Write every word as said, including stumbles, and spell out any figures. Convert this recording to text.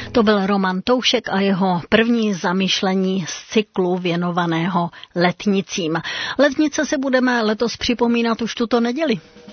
To byl Roman Toušek a jeho první zamyšlení z cyklu věnovaného letnicím. Letnice se budeme letos připomínat už tuto neděli.